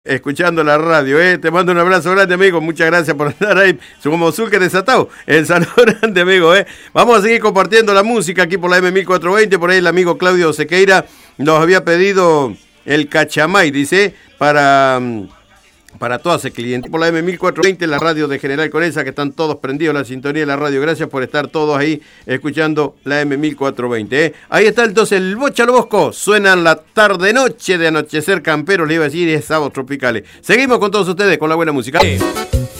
escuchando la radio, Te mando un abrazo grande, amigo. Muchas gracias por estar ahí. Somos Zulque desatado. El saludo grande, amigo, Vamos a seguir compartiendo la música aquí por la M1420. Por ahí el amigo Claudio Sequeira nos había pedido el Cachamay, dice, para todo ese cliente. Por la M1420, la radio de General Conesa, que están todos prendidos, la sintonía de la radio. Gracias por estar todos ahí escuchando la M1420, Ahí está entonces el Bocha Lo Bosco. Suenan la tarde-noche de Anochecer Campero, le iba a decir, es sábados tropicales. Seguimos con todos ustedes con la buena música.